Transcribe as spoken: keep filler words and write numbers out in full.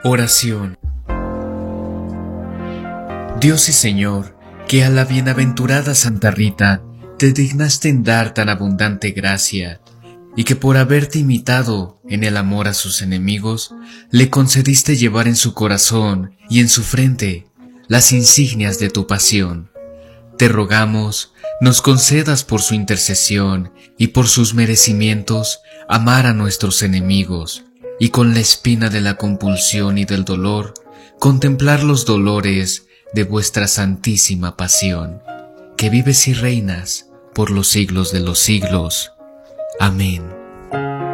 Oración. Dios y Señor, que a la bienaventurada Santa Rita te dignaste en dar tan abundante gracia, y que por haberte imitado en el amor a sus enemigos, le concediste llevar en su corazón y en su frente las insignias de tu pasión. Te rogamos, nos concedas por su intercesión y por sus merecimientos amar a nuestros enemigos, y con la espina de la compulsión y del dolor, contemplar los dolores de vuestra santísima pasión, que vives y reinas por los siglos de los siglos. Amén.